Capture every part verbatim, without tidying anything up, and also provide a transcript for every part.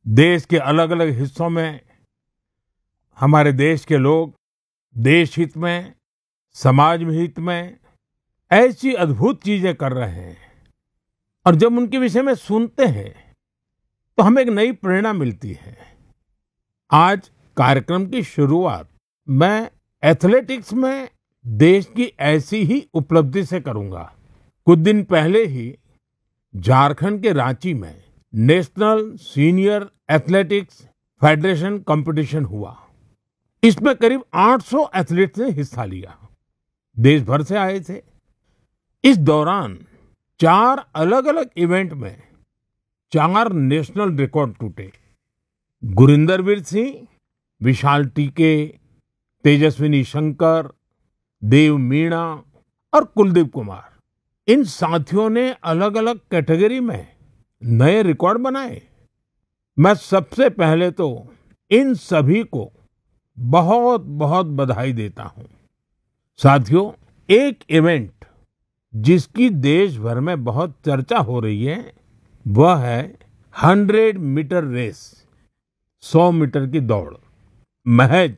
देश के अलग अलग हिस्सों में हमारे देश के लोग देश हित में, समाज हित में ऐसी अद्भुत चीजें कर रहे हैं और जब उनके विषय में सुनते हैं तो हमें एक नई प्रेरणा मिलती है। आज कार्यक्रम की शुरुआत मैं एथलेटिक्स में देश की ऐसी ही उपलब्धि से करूंगा। कुछ दिन पहले ही झारखंड के रांची में national senior athletics federation competition हुआ। इसमें करीब आठ सौ एथलीट्स ने हिस्सा लिया, देश भर से आए थे। इस दौरान चार अलग अलग इवेंट में चार नेशनल रिकॉर्ड टूटे। गुरिंदरवीर सिंह, विशाल टीके, तेजस्विनी शंकर, देव मीणा और कुलदीप कुमार, इन साथियों ने अलग अलग कैटेगरी में नए रिकॉर्ड बनाए। मैं सबसे पहले तो इन सभी को बहुत बहुत बधाई देता हूं। साथियों, एक इवेंट जिसकी देश भर में बहुत चर्चा हो रही है वह है हंड्रेड मीटर रेस, सौ मीटर की दौड़। महज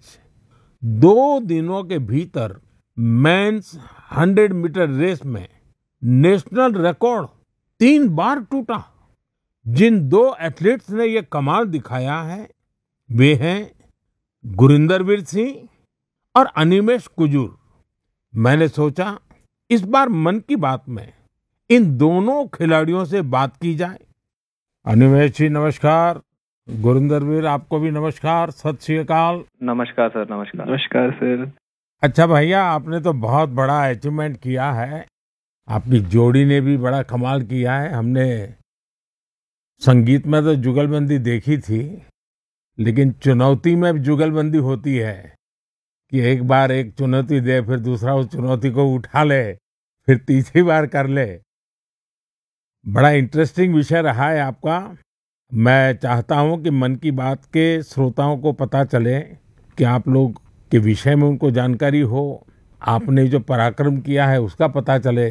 दो दिनों के भीतर मेंस हंड्रेड मीटर रेस में नेशनल रिकॉर्ड तीन बार टूटा। जिन दो एथलीट्स ने ये कमाल दिखाया है वे हैं गुरिंदरवीर सिंह और अनिमेष कुजूर। मैंने सोचा इस बार मन की बात में इन दोनों खिलाड़ियों से बात की जाए। अनिमेष जी नमस्कार, गुरिंदरवीर आपको भी नमस्कार, सत श्री अकाल। नमस्कार सर। नमस्कार नमस्कार सर। अच्छा भैया, आपने तो बहुत बड़ा अचीवमेंट किया है, आपकी जोड़ी ने भी बड़ा कमाल किया है। हमने संगीत में तो जुगलबंदी देखी थी, लेकिन चुनौती में भी जुगलबंदी होती है कि एक बार एक चुनौती दे, फिर दूसरा उस चुनौती को उठा ले, फिर तीसरी बार कर ले। बड़ा इंटरेस्टिंग विषय रहा है आपका। मैं चाहता हूं कि मन की बात के श्रोताओं को पता चले कि आप लोग के विषय में उनको जानकारी हो, आपने जो पराक्रम किया है उसका पता चले।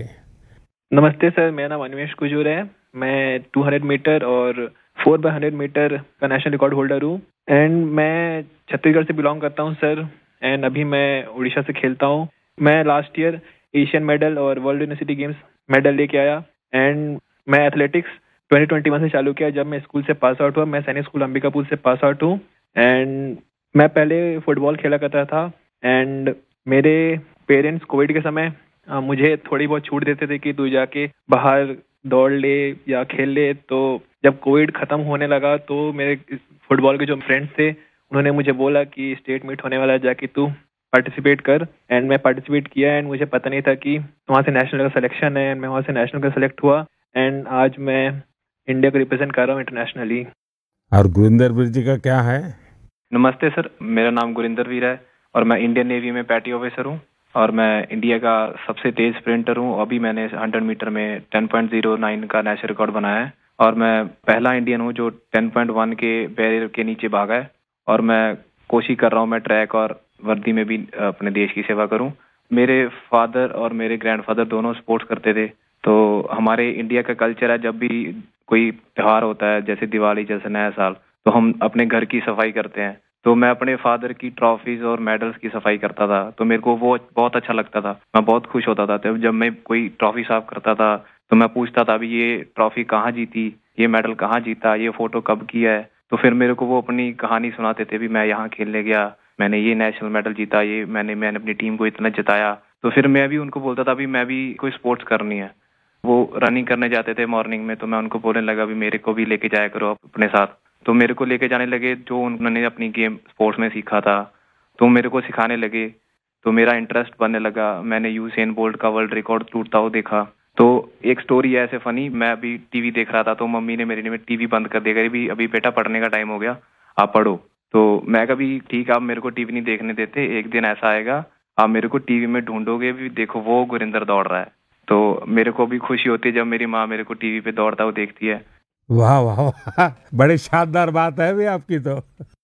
नमस्ते सर, मेरा नाम अनिमेष कुजूर है। मैं दो सौ मीटर और फोर बाय हंड्रेड मीटर का नेशनल रिकॉर्ड होल्डर हूँ एंड मैं छत्तीसगढ़ से बिलोंग करता हूँ सर। एंड अभी मैं उड़ीसा से खेलता हूँ। मैं लास्ट ईयर एशियन मेडल और वर्ल्ड यूनिवर्सिटी गेम्स मेडल लेके आया। एंड मैं एथलेटिक्स ट्वेंटी ट्वेंटी वन से चालू किया जब मैं स्कूल से पास आउट हुआ। मैं सैनिक स्कूल अंबिकापुर से पास आउट हूँ। एंड मैं पहले फुटबॉल खेला करता था एंड मेरे पेरेंट्स कोविड के समय आ, मुझे थोड़ी बहुत छूट देते थे कि तू जाके बाहर दौड़ ले या खेल ले। तो जब कोविड खत्म होने लगा तो मेरे फुटबॉल के जो फ्रेंड्स थे उन्होंने मुझे बोला कि स्टेट मीट होने वाला है, जाके तू पार्टिसिपेट कर। एंड मैं पार्टिसिपेट किया एंड मुझे पता नहीं था कि वहाँ से नेशनल का सिलेक्शन है। एंड मैं वहाँ से नेशनल का सिलेक्ट हुआ एंड आज मैं इंडिया को रिप्रेजेंट कर रहा हूँ इंटरनेशनली। और गुरिंदरवीर जी का क्या है? नमस्ते सर, मेरा नाम गुरिंदरवीर है और मैं इंडियन नेवी में पैटी ऑफिसर हूँ और मैं इंडिया का सबसे तेज स्प्रिंटर हूँ। अभी मैंने हंड्रेड मीटर में टेन पॉइंट ज़ीरो नाइन का नेशनल रिकॉर्ड बनाया है और मैं पहला इंडियन हूँ जो टेन पॉइंट वन के बैरियर के नीचे भागा है। और मैं कोशिश कर रहा हूँ मैं ट्रैक और वर्दी में भी अपने देश की सेवा करूँ। मेरे फादर और मेरे ग्रैंडफादर दोनों स्पोर्ट्स करते थे, तो हमारे इंडिया का कल्चर है जब भी कोई त्योहार होता है जैसे दिवाली, जैसे नया साल, तो हम अपने घर की सफाई करते हैं। तो मैं अपने फादर की ट्रॉफीज और मेडल्स की सफाई करता था, तो मेरे को वो बहुत अच्छा लगता था। मैं बहुत खुश होता था। तो जब मैं कोई ट्रॉफी साफ करता था तो मैं पूछता था अभी ये ट्रॉफी कहाँ जीती, ये मेडल कहाँ जीता, ये फोटो कब किया है। तो फिर मेरे को वो अपनी कहानी सुनाते थे भी मैं यहाँ खेलने गया, मैंने ये नेशनल मेडल जीता, ये मैंने मैंने अपनी टीम को इतना जिताया। तो फिर मैं भी उनको बोलता था भी मैं भी कोई स्पोर्ट्स करनी है। वो रनिंग करने जाते थे मॉर्निंग में, तो मैं उनको बोलने लगा भी मेरे को भी लेके जाया करो अपने साथ। तो मेरे को लेके जाने लगे, जो उन्होंने अपनी गेम स्पोर्ट्स में सीखा था तो मेरे को सिखाने लगे। तो मेरा इंटरेस्ट बनने लगा। मैंने यूसेन बोल्ट का वर्ल्ड रिकॉर्ड टूटता हुआ देखा। तो एक स्टोरी है ऐसे फनी, मैं अभी टीवी देख रहा था तो मम्मी ने मेरी ने टीवी बंद कर दिया, भी अभी बेटा पढ़ने का टाइम हो गया, आप पढ़ो। तो मैं कभी ठीक, आप मेरे को टीवी नहीं देखने देते, एक दिन ऐसा आएगा आप मेरे को टीवी में ढूंढोगे भी, देखो वो गुरिंदर दौड़ रहा है। तो मेरे को भी खुशी होती है जब मेरी माँ मेरे को टीवी पे दौड़ता हुआ देखती है। वाह वाह वाह, बड़ी शानदार बात है भी आपकी तो।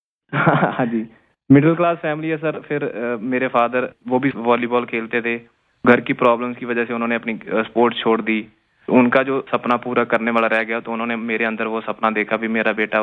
हाँ जी, मिडिल क्लास फैमिली है सर। फिर आ, मेरे फादर वो भी वॉलीबॉल खेलते थे, घर की प्रॉब्लम्स की वजह से उन्होंने अपनी स्पोर्ट्स छोड़ दी। उनका जो सपना पूरा करने वाला रह गया, तो उन्होंने मेरे अंदर वो सपना देखा भी मेरा बेटा